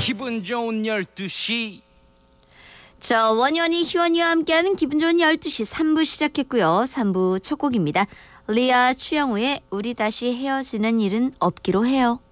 기분 좋은 12시. 저 원현이 희원이와 함께하는 기분 좋은 12시 3부 시작했고요. 3부 첫 곡입니다. 리아 추영우의 우리 다시 헤어지는 일은 없기로 해요.